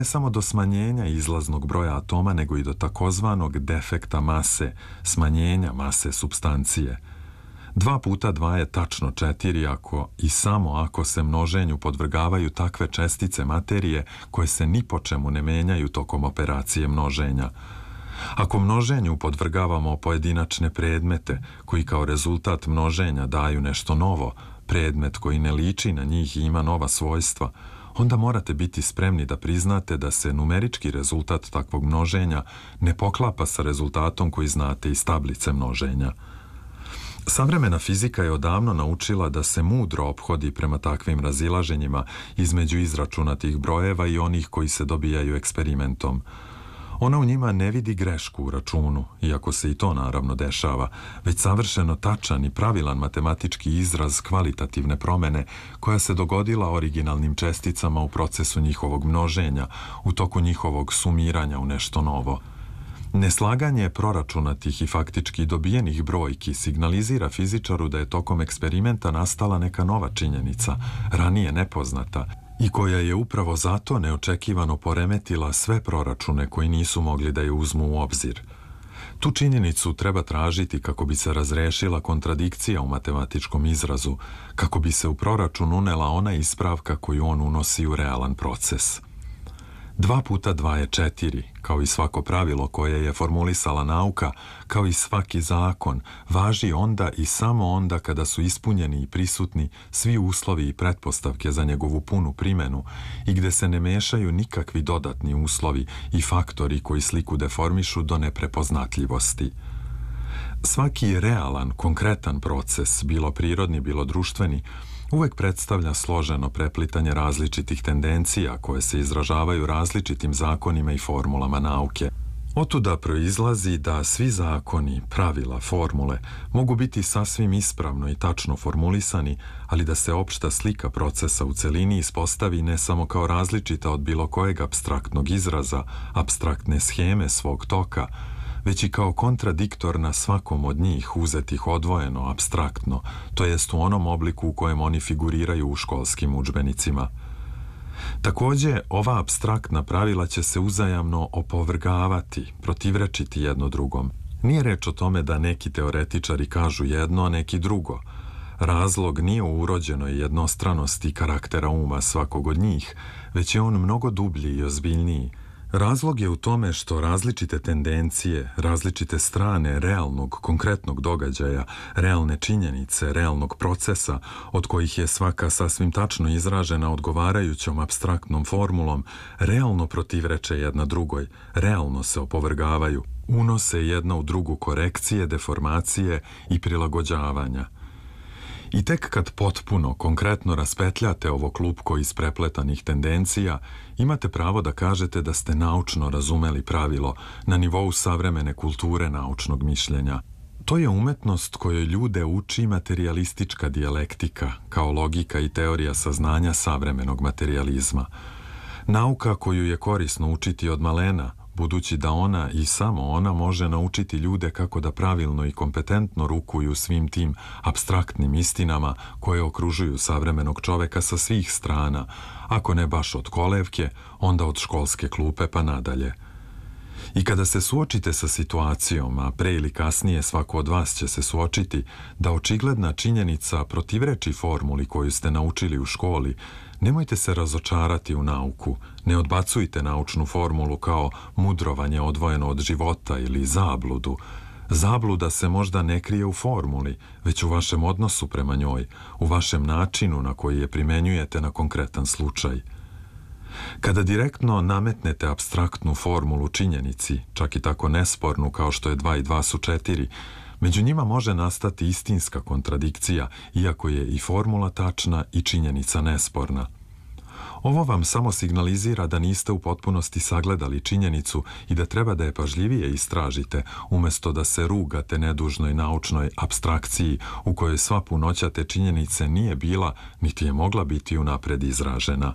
ne samo do smanjenja izlaznog broja atoma, nego i do takozvanog defekta mase, smanjenja mase supstancije. 2 puta 2 je tačno 4 ako i samo ako se množenju podvrgavaju takve čestice materije koje se ni po čemu ne menjaju tokom operacije množenja. Ako množenju podvrgavamo pojedinačne predmete koji kao rezultat množenja daju nešto novo, predmet koji ne liči na njih i ima nova svojstva, onda morate biti spremni da priznate da se numerički rezultat takvog množenja ne poklapa sa rezultatom koji znate iz tablice množenja. Savremena fizika je odavno naučila da se mudro ophodi prema takvim razilaženjima između izračunatih brojeva i onih koji se dobijaju eksperimentom. Ona u njima ne vidi grešku u računu, iako se i to naravno dešava, već savršeno tačan i pravilan matematički izraz kvalitativne promene koja se dogodila originalnim česticama u procesu njihovog množenja, u toku njihovog sumiranja u nešto novo. Neslaganje proračunatih i faktički dobijenih brojki signalizira fizičaru da je tokom eksperimenta nastala neka nova činjenica, ranije nepoznata, i koja je upravo zato neočekivano poremetila sve proračune koji nisu mogli da je uzmu u obzir. Tu činjenicu treba tražiti kako bi se razrešila kontradikcija u matematičkom izrazu, kako bi se u proračun unela ona ispravka koju on unosi u realan proces. 2 puta 2 je 4, kao i svako pravilo koje je formulisala nauka, kao i svaki zakon, važi onda i samo onda kada su ispunjeni i prisutni svi uslovi i pretpostavke za njegovu punu primenu i gde se ne mešaju nikakvi dodatni uslovi i faktori koji sliku deformišu do neprepoznatljivosti. Svaki realan, konkretan proces, bilo prirodni, bilo društveni, uvek predstavlja složeno preplitanje različitih tendencija koje se izražavaju različitim zakonima i formulama nauke. Otuda proizlazi da svi zakoni, pravila, formule mogu biti sasvim ispravno i tačno formulisani, ali da se opšta slika procesa u celini ispostavi ne samo kao različita od bilo kojeg apstraktnog izraza, apstraktne scheme svog toka, već i kao kontradiktorna svakom od njih uzetih odvojeno, apstraktno, to jest u onom obliku u kojem oni figuriraju u školskim udžbenicima. Takođe, ova apstraktna pravila će se uzajamno opovrgavati, protivrečiti jedno drugom. Nije reč o tome da neki teoretičari kažu jedno, a neki drugo. Razlog nije u urođenoj jednostranosti karaktera uma svakog od njih, već je on mnogo dublji i ozbiljniji. Razlog je u tome što različite tendencije, različite strane realnog, konkretnog događaja, realne činjenice, realnog procesa, od kojih je svaka sasvim tačno izražena odgovarajućom apstraktnom formulom, realno protivreče jedna drugoj, realno se opovrgavaju, unose jedna u drugu korekcije, deformacije i prilagođavanja. I tek kad potpuno, konkretno raspetljate ovo klupko iz prepletanih tendencija, imate pravo da kažete da ste naučno razumeli pravilo na nivou savremene kulture naučnog mišljenja. To je umetnost kojoj ljude uči materijalistička dijalektika, kao logika i teorija saznanja savremenog materijalizma. Nauka koju je korisno učiti od malena, budući da ona i samo ona može naučiti ljude kako da pravilno i kompetentno rukuju svim tim apstraktnim istinama koje okružuju savremenog čoveka sa svih strana, ako ne baš od kolevke, onda od školske klupe pa nadalje. I kada se suočite sa situacijom, a pre ili kasnije svako od vas će se suočiti, da očigledna činjenica protivreči formuli koju ste naučili u školi, nemojte se razočarati u nauku, ne odbacujte naučnu formulu kao mudrovanje odvojeno od života ili zabludu. Zabluda se možda ne krije u formuli, već u vašem odnosu prema njoj, u vašem načinu na koji je primenjujete na konkretan slučaj. Kada direktno nametnete apstraktnu formulu činjenici, čak i tako nespornu kao što je 2 i 2 su 4, među njima može nastati istinska kontradikcija, iako je i formula tačna i činjenica nesporna. Ovo vam samo signalizira da niste u potpunosti sagledali činjenicu i da treba da je pažljivije istražite, umesto da se rugate nedužnoj naučnoj apstrakciji u kojoj sva punoća te činjenice nije bila, niti je mogla biti unapred izražena.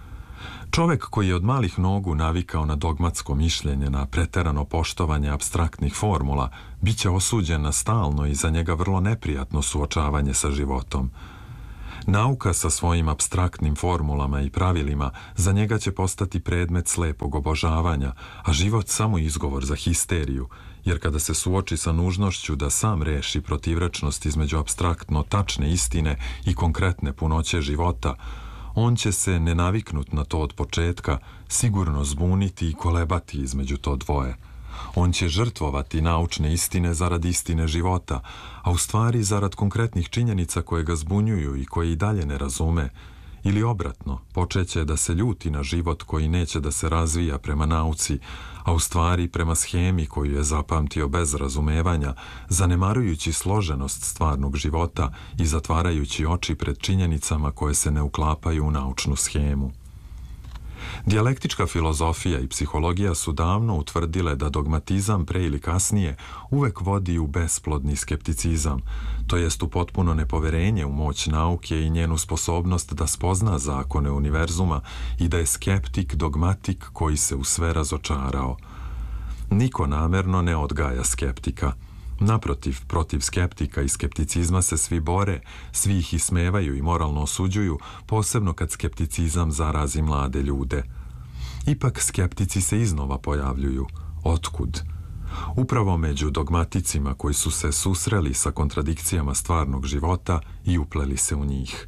Čovek koji je od malih nogu navikao na dogmatsko mišljenje, na preterano poštovanje apstraktnih formula, bit će osuđen na stalno i za njega vrlo neprijatno suočavanje sa životom. Nauka sa svojim apstraktnim formulama i pravilima za njega će postati predmet slepog obožavanja, a život samo izgovor za histeriju, jer kada se suoči sa nužnošću da sam reši protivrečnost između apstraktno tačne istine i konkretne punoće života, on će se, ne naviknut na to od početka, sigurno zbuniti i kolebati između to dvoje. On će žrtvovati naučne istine zarad istine života, a u stvari zarad konkretnih činjenica koje ga zbunjuju i koje i dalje ne razume, ili obratno, počeće da se ljuti na život koji neće da se razvija prema nauci, a u stvari prema schemi koju je zapamtio bez razumevanja, zanemarujući složenost stvarnog života i zatvarajući oči pred činjenicama koje se ne uklapaju u naučnu schemu. Dijalektička filozofija i psihologija su davno utvrdile da dogmatizam pre ili kasnije uvek vodi u besplodni skepticizam, to jest u potpuno nepoverenje u moć nauke i njenu sposobnost da spozna zakone univerzuma i da je skeptik dogmatik koji se u sve razočarao. Niko namerno ne odgaja skeptika. Naprotiv, protiv skeptika i skepticizma se svi bore, svi ih ismevaju i moralno osuđuju, posebno kad skepticizam zarazi mlade ljude. Ipak skeptici se iznova pojavljuju. Otkud? Upravo među dogmaticima koji su se susreli sa kontradikcijama stvarnog života i upleli se u njih.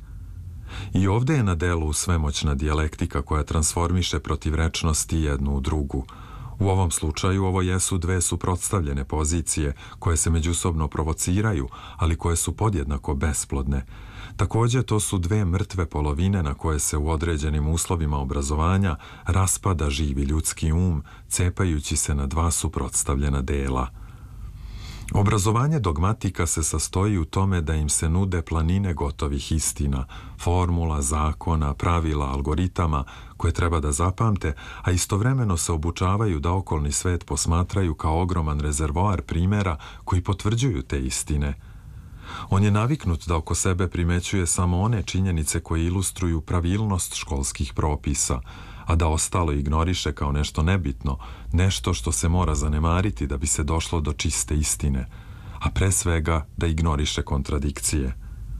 I ovde je na delu svemoćna dijalektika koja transformiše protivrečnosti jednu u drugu. U ovom slučaju ovo jesu dve suprotstavljene pozicije koje se međusobno provociraju, ali koje su podjednako besplodne. Takođe, to su dve mrtve polovine na koje se u određenim uslovima obrazovanja raspada živi ljudski cepajući se na dva suprotstavljena dela. Obrazovanje dogmatika se sastoji u tome da im se nude planine gotovih istina, formula, zakona, pravila, algoritama koje treba da zapamte, a istovremeno se obučavaju da okolni svet posmatraju kao ogroman rezervoar primera koji potvrđuju te istine. On je naviknut da oko sebe primećuje samo one činjenice koje ilustruju pravilnost školskih propisa, a da ostalo ignoriše kao nešto nebitno, nešto što se mora zanemariti da bi se došlo do čiste istine, a pre svega da ignoriše kontradikcije.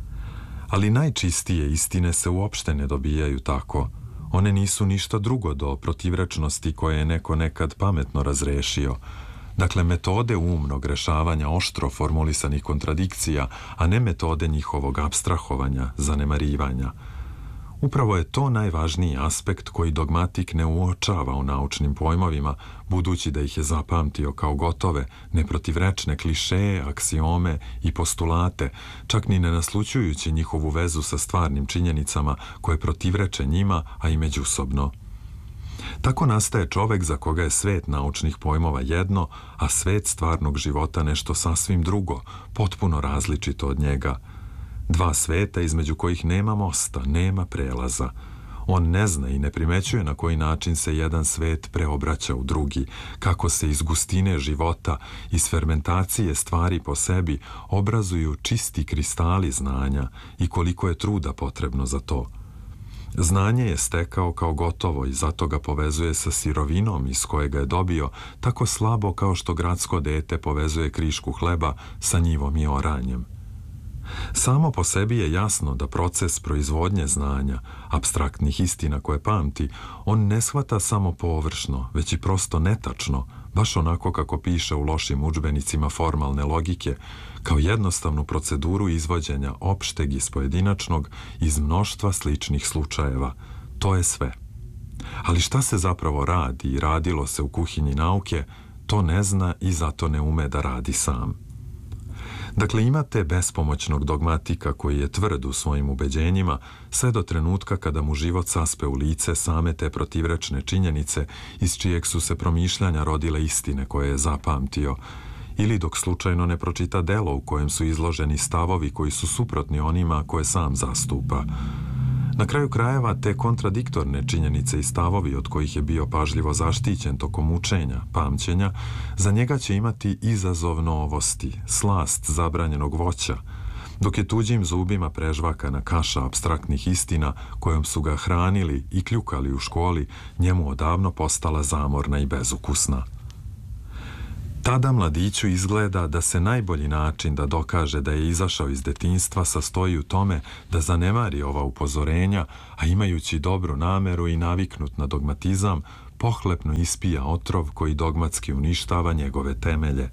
Ali najčistije istine se uopšte ne dobijaju tako. One nisu ništa drugo do protivrečnosti koje je neko nekad pametno razrešio. Dakle, metode umnog rešavanja oštro formulisanih kontradikcija, a ne metode njihovog apstrahovanja, zanemarivanja. Upravo je to najvažniji aspekt koji dogmatik ne uočava u naučnim pojmovima, budući da ih je zapamtio kao gotove, neprotivrečne klišeje, aksiome i postulate, čak ni ne naslućujući njihovu vezu sa stvarnim činjenicama koje protivreče njima, a i međusobno. Tako nastaje čovek za koga je svet naučnih pojmova jedno, a svet stvarnog života nešto sasvim drugo, potpuno različito od njega. Dva sveta između kojih nema mosta, nema prelaza. On ne zna i ne primećuje na koji način se jedan svet preobraća u drugi, kako se iz gustine života, iz fermentacije stvari po sebi obrazuju čisti kristali znanja i koliko je truda potrebno za to. Znanje je stekao kao gotovo i zato ga povezuje sa sirovinom iz koje ga je dobio tako slabo kao što gradsko dete povezuje krišku hleba sa njivom i oranjem. Samo po sebi je jasno da proces proizvodnje znanja, apstraktnih istina koje pamti, on ne shvata samo površno, već i prosto netačno, baš onako kako piše u lošim udžbenicima formalne logike, kao jednostavnu proceduru izvođenja opšteg iz pojedinačnog iz mnoštva sličnih slučajeva. To je sve. Ali šta se zapravo radi i radilo se u kuhinji nauke, to ne zna i zato ne ume da radi sam. Dakle, imate bespomoćnog dogmatika koji je tvrd u svojim ubeđenjima sve do trenutka kada mu život saspe u lice same te protivrečne činjenice iz čijeg su se promišljanja rodile istine koje je zapamtio, ili dok slučajno ne pročita delo u kojem su izloženi stavovi koji su suprotni onima koje sam zastupa. Na kraju krajeva, te kontradiktorne činjenice i stavovi od kojih je bio pažljivo zaštićen tokom učenja, pamćenja, za njega će imati izazov novosti, slast zabranjenog voća, dok je tuđim zubima prežvakana kaša apstraktnih istina kojom su ga hranili i kljukali u školi, njemu odavno postala zamorna i bezukusna. Tada mladiću izgleda da se najbolji način da dokaže da je izašao iz detinjstva sastoji u tome da zanemari ova upozorenja, a imajući dobru nameru i naviknut na dogmatizam, pohlepno ispija otrov koji dogmatski uništava njegove temelje.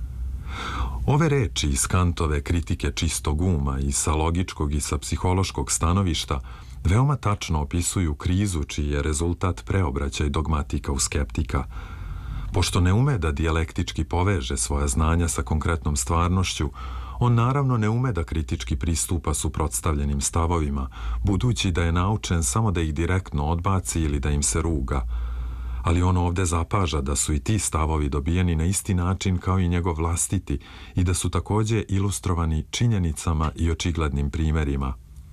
Ove reči iz Kantove kritike čistog uma i sa logičkog i sa psihološkog stanovišta veoma tačno opisuju krizu čiji je rezultat preobraćaj dogmatika u skeptika. Pošto ne ume da dijalektički poveže svoja znanja sa konkretnom stvarnošću, on naravno ne ume da kritički pristupa suprotstavljenim stavovima, budući da je naučen samo da ih direktno odbaci ili da im se ruga. Ali on ovde zapaža da su i ti stavovi dobijeni na isti način kao i njegov vlastiti i da su takođe ilustrovani činjenicama i očiglednim primerima.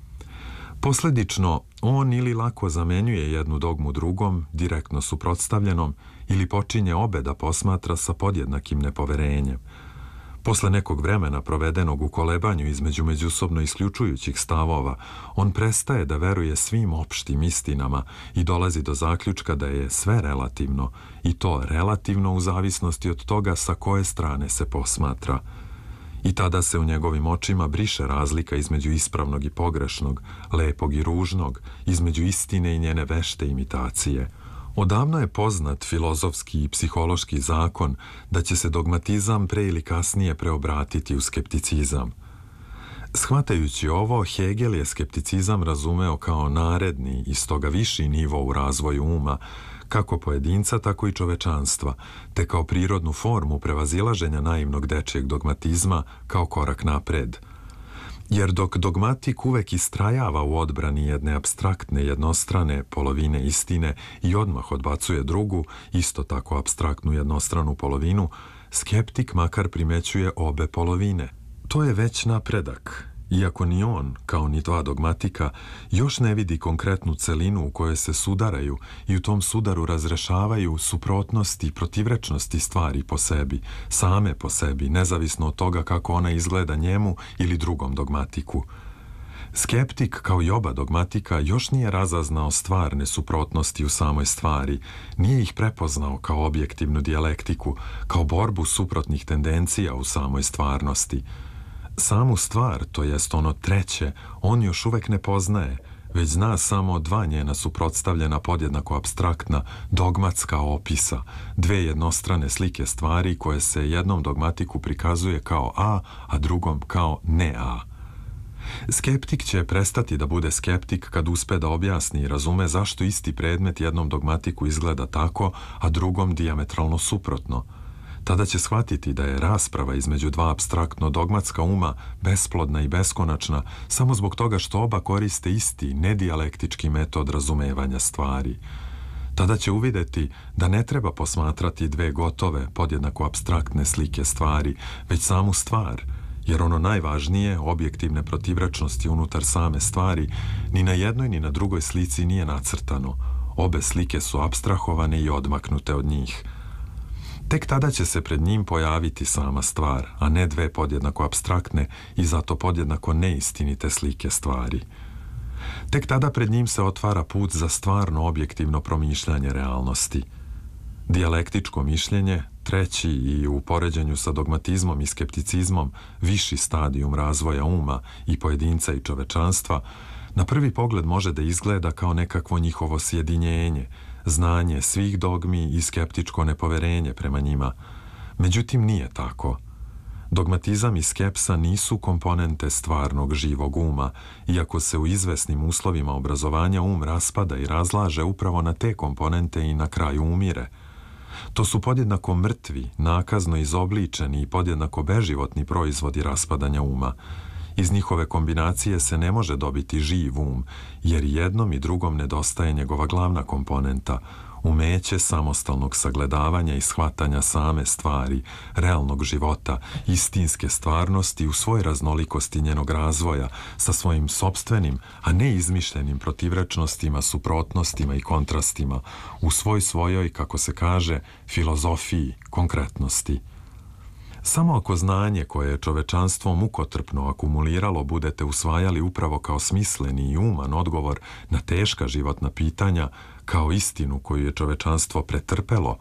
Posledično, on ili lako zamenjuje jednu dogmu drugom, direktno suprotstavljenom, ili počinje obe da posmatra sa podjednakim nepoverenjem. Posle nekog vremena provedenog u kolebanju između međusobno isključujućih stavova, on prestaje da veruje svim opštim istinama i dolazi do zaključka da je sve relativno, i to relativno u zavisnosti od toga sa koje strane se posmatra. I tada se u njegovim očima briše razlika između ispravnog i pogrešnog, lepog i ružnog, između istine i njene vešte imitacije. Odavno je poznat filozofski i psihološki zakon da će se dogmatizam pre ili kasnije preobratiti u skepticizam. Shvatajući ovo, Hegel je skepticizam razumeo kao naredni i stoga viši nivo u razvoju uma, kako pojedinca, tako i čovečanstva, te kao prirodnu formu prevazilaženja naivnog dečijeg dogmatizma kao korak napred. Jer dok dogmatik uvek istrajava u odbrani jedne apstraktne, jednostrane polovine istine i odmah odbacuje drugu, isto tako apstraktnu jednostranu polovinu, skeptik makar primećuje obe polovine. To je već napredak, iako ni on, kao ni dva dogmatika, još ne vidi konkretnu celinu u kojoj se sudaraju i u tom sudaru razrešavaju suprotnosti i protivrečnosti stvari po sebi, same po sebi, nezavisno od toga kako ona izgleda njemu ili drugom dogmatiku. Skeptik, kao i oba dogmatika, još nije razaznao stvarne suprotnosti u samoj stvari, nije ih prepoznao kao objektivnu dijalektiku, kao borbu suprotnih tendencija u samoj stvarnosti. Samu stvar, to jest ono treće, on još uvek ne poznaje, već zna samo dva njena suprotstavljena podjednako apstraktna dogmatska opisa, dve jednostrane slike stvari koje se jednom dogmatiku prikazuje kao A, a drugom kao ne A. Skeptik će prestati da bude skeptik kad uspe da objasni i razume zašto isti predmet jednom dogmatiku izgleda tako, a drugom dijametralno suprotno. Tada će shvatiti da je rasprava između dva apstraktno dogmatska uma besplodna i beskonačna samo zbog toga što oba koriste isti nedijalektički metod razumevanja stvari. Tada će uvideti da ne treba posmatrati dve gotove, podjednako apstraktne slike stvari, već samu stvar, jer ono najvažnije, objektivne protivrečnosti unutar same stvari, ni na jednoj ni na drugoj slici nije nacrtano. Obe slike su apstrahovane i odmaknute od njih. Tek tada će se pred njim pojaviti sama stvar, a ne dve podjednako apstraktne i zato podjednako neistinite slike stvari. Tek tada pred njim se otvara put za stvarno objektivno promišljanje realnosti. Dijalektičko mišljenje, treći i u poređenju sa dogmatizmom i skepticizmom viši stadijum razvoja uma i pojedinca i čovečanstva, na prvi pogled može da izgleda kao nekakvo njihovo sjedinjenje, znanje svih dogmi i skeptičko nepoverenje prema njima. Međutim, nije tako. Dogmatizam i skepsa nisu komponente stvarnog živog uma, iako se u izvesnim uslovima obrazovanja um raspada i razlaže upravo na te komponente i na kraju umire. To su podjednako mrtvi, nakazno izobličeni i podjednako beživotni proizvodi raspadanja uma. Iz njihove kombinacije se ne može dobiti živ um, jer jednom i drugom nedostaje njegova glavna komponenta, umeće samostalnog sagledavanja i shvatanja same stvari, realnog života, istinske stvarnosti u svoj raznolikosti njenog razvoja, sa svojim sopstvenim, a ne izmišljenim protivrečnostima, suprotnostima i kontrastima, u svojoj, kako se kaže, filozofiji, konkretnosti. Samo ako znanje koje je čovečanstvo mukotrpno akumuliralo budete usvajali upravo kao smisleni i uman odgovor na teška životna pitanja, kao istinu koju je čovečanstvo pretrpelo,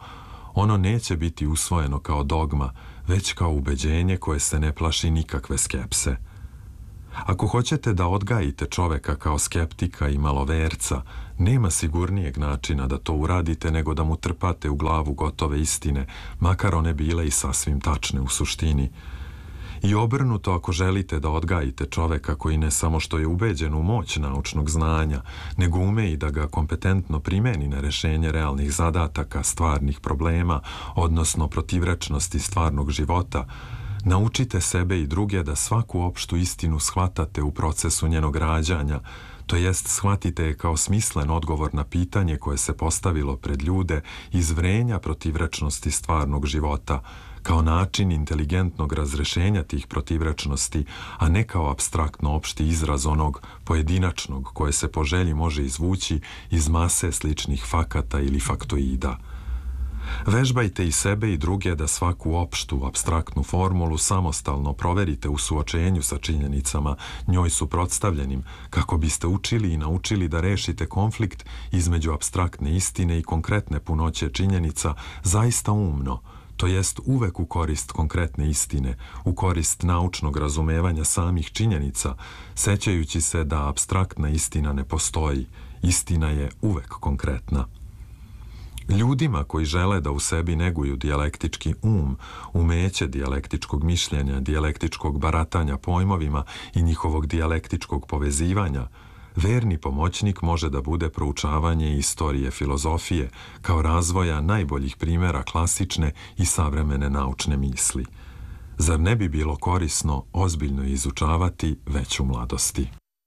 Ono neće biti usvojeno kao dogma, već kao ubeđenje koje se ne plaši nikakve skepse. Ako hoćete da odgajite čoveka kao skeptika i maloverca, nema sigurnijeg načina da to uradite nego da mu trpate u glavu gotove istine, makar one bile i sasvim tačne u suštini. I obrnuto, ako želite da odgajite čoveka koji ne samo što je ubeđen u moć naučnog znanja, nego ume i da ga kompetentno primeni na rešenje realnih zadataka, stvarnih problema, odnosno protivrečnosti stvarnog života, naučite sebe i druge da svaku opštu istinu shvatate u procesu njenog rađanja, to jest shvatite je kao smislen odgovor na pitanje koje se postavilo pred ljude iz vrenja protivrečnosti stvarnog života, kao način inteligentnog razrešenja tih protivrečnosti, a ne kao apstraktno opšti izraz onog pojedinačnog koje se po želji može izvući iz mase sličnih fakata ili faktoida. Vežbajte i sebe i druge da svaku opštu, apstraktnu formulu samostalno proverite u suočenju sa činjenicama njoj suprotstavljenim, kako biste učili i naučili da rešite konflikt između apstraktne istine i konkretne punoće činjenica zaista umno, to jest uvek u korist konkretne istine, u korist naučnog razumevanja samih činjenica, sećajući se da apstraktna istina ne postoji, istina je uvek konkretna. Ljudima koji žele da u sebi neguju dijalektički umeće dijalektičkog mišljenja, dijalektičkog baratanja pojmovima i njihovog dijalektičkog povezivanja, verni pomoćnik može da bude proučavanje istorije filozofije kao razvoja najboljih primjera klasične i savremene naučne misli. Zar ne bi bilo korisno ozbiljno izučavati već u mladosti?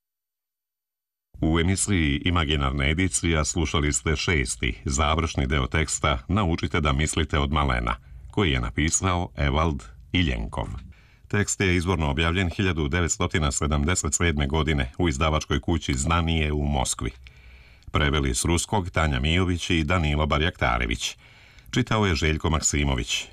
U emisiji Imaginarna edicija slušali ste 6. završni deo teksta Naučite da mislite od malena, koji je napisao Evald Iljenkov. Tekst je izvorno objavljen 1977. godine u izdavačkoj kući Znanije u Moskvi. Preveli s ruskog Tanja Mijović i Danilo Barjaktarević. Čitao je Željko Maksimović.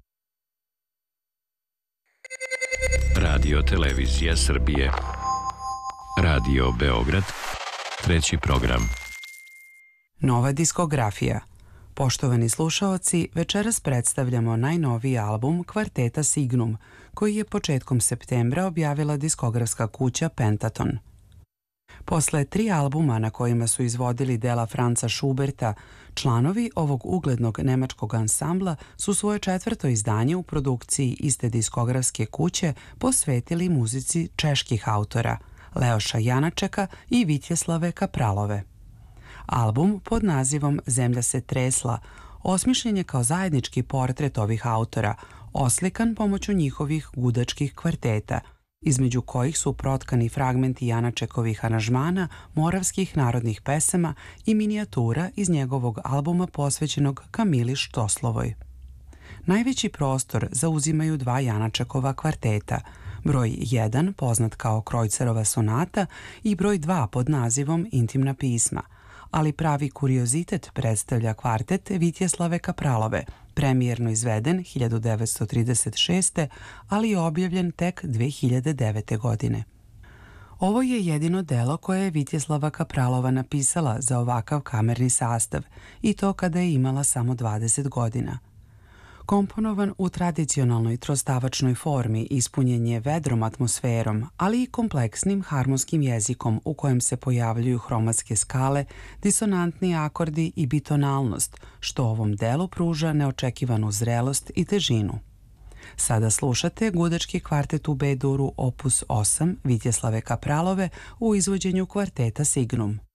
Radio Televizija Srbije. Radio Beograd. 3. program. Nova diskografija. Poštovani slušaoci, večeras predstavljamo najnoviji album kvarteta Signum, koji je početkom septembra objavila diskografska kuća Pentaton. Posle 3 albuma na kojima su izvodili dela Franza Schuberta, članovi ovog uglednog nemačkog ansambla su svoje 4. izdanje u produkciji iste diskografske kuće posvetili muzici čeških autora Leoša Janačeka i Vitjeslave Kapralove. Album pod nazivom Zemlja se tresla osmišljen je kao zajednički portret ovih autora, oslikan pomoću njihovih gudačkih kvarteta, između kojih su protkani fragmenti Janačekovih aranžmana, moravskih narodnih pesama i minijatura iz njegovog albuma posvećenog Kamili Štoslovoj. Najveći prostor zauzimaju 2 Janačekova kvarteta, broj 1 poznat kao Krojcerova sonata i broj 2 pod nazivom Intimna pisma, ali pravi kuriozitet predstavlja kvartet Vitjeslave Kapralove, premijerno izveden 1936. ali je objavljen tek 2009. godine. Ovo je jedino delo koje je Vitjeslava Kapralova napisala za ovakav kamerni sastav, i to kada je imala samo 20 godina. Komponovan u tradicionalnoj trostavačnoj formi, ispunjen je vedrom atmosferom, ali i kompleksnim harmonskim jezikom u kojem se pojavljuju hromatske skale, disonantni akordi i bitonalnost, što ovom delu pruža neočekivanu zrelost i težinu. Sada slušate gudački kvartet u B-duru opus 8 Vitjeslave Kapralove u izvođenju kvarteta Signum.